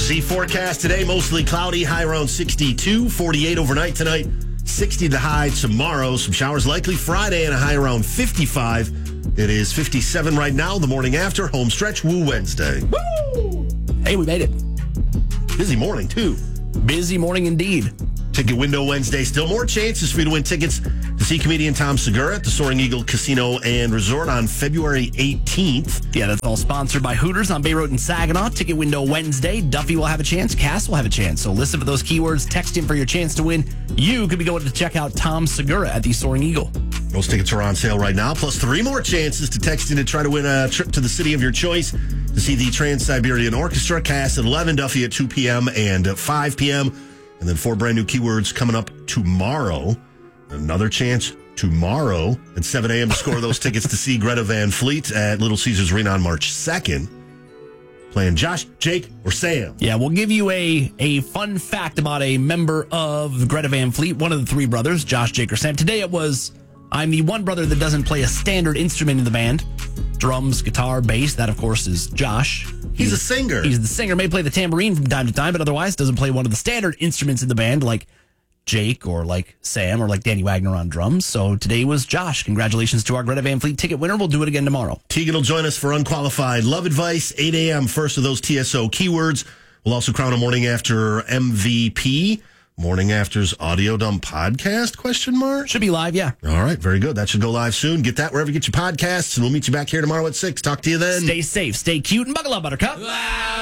Z forecast today, mostly cloudy, high around 62, 48 overnight tonight, 60 the high tomorrow. Some showers likely Friday and a high around 55. It is 57 right now, the morning after, home stretch, Woo Wednesday. Woo! Hey, we made it. Busy morning, too. Busy morning indeed. Ticket window Wednesday. Still more chances for you to win tickets to see comedian Tom Segura at the Soaring Eagle Casino and Resort on February 18th. Yeah, that's all sponsored by Hooters on Bay Road in Saginaw. Ticket window Wednesday. Duffy will have a chance. Cass will have a chance. So listen for those keywords. Text in for your chance to win. You could be going to check out Tom Segura at the Soaring Eagle. Those tickets are on sale right now, plus 3 more chances to text in to try to win a trip to the city of your choice to see the Trans-Siberian Orchestra. Cass at 11, Duffy at 2 p.m. and 5 p.m. And then 4 brand new keywords coming up tomorrow. Another chance tomorrow at 7 a.m. to score those tickets to see Greta Van Fleet at Little Caesars Arena on March 2nd. Playing Josh, Jake, or Sam. Yeah, we'll give you a fun fact about a member of Greta Van Fleet, one of the 3 brothers, Josh, Jake, or Sam. Today it was, I'm the one brother that doesn't play a standard instrument in the band. Drums, guitar, bass. That, of course, is Josh. He's a singer. He's the singer. May play the tambourine from time to time, but otherwise doesn't play one of the standard instruments in the band like Jake or like Sam or like Danny Wagner on drums. So today was Josh. Congratulations to our Greta Van Fleet ticket winner. We'll do it again tomorrow. Tegan will join us for Unqualified Love Advice, 8 a.m. First of those TSO keywords. We'll also crown a Morning After MVP. Morning After's Audio Dump podcast, question mark? Should be live, yeah. All right, very good. That should go live soon. Get that wherever you get your podcasts, and we'll meet you back here tomorrow at 6. Talk to you then. Stay safe, stay cute, and buckle up, Buttercup.